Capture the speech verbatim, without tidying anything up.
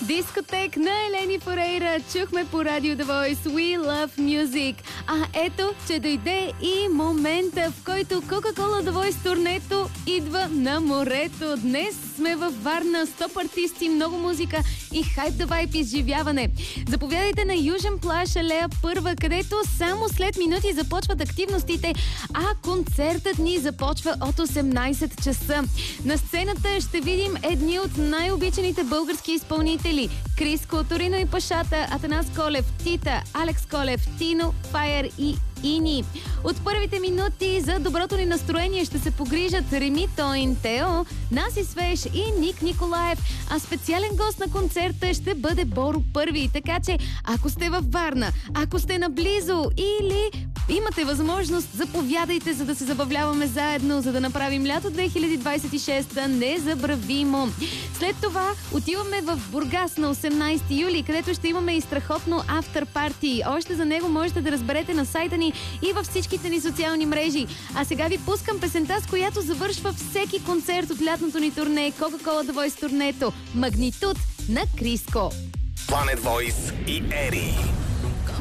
Дискотек на Елени Форейра. Чухме по радио The Voice We Love Music. А ето, че дойде и момента, в който Coca-Cola The Voice турнето идва на морето. Днес сме във Варна, стоп артисти, много музика и хайп да вайп изживяване. Заповядайте на Южен плаж, алея първа, където само след минути започват активностите, а концертът ни започва от осемнайсет часа. На сцената ще видим едни от най-обичаните български изпълнители: Криско, Торино и Пашата, Атанас Колев, Тита, Алекс Колев, Тино, Файер и Ини. От първите минути за доброто ни настроение ще се погрижат Реми Тойн, Тео, Наси Свеж и Ник Николаев, а специален гост на концерта ще бъде Боро Първи. Така че, ако сте във Варна, ако сте наблизо или имате възможност, заповядайте, за да се забавляваме заедно, за да направим лято две хиляди двайсет и шеста незабравимо. След това отиваме в Бургас на осемнайсети юли, където ще имаме и страхотно автор парти. Още за него можете да разберете на сайта ни и във всичките ни социални мрежи. А сега ви пускам песента, с която завършва всеки концерт от лятното ни турне, Coca-Cola The Voice турнето, Магнитуд на Криско. Planet Voice и Ери.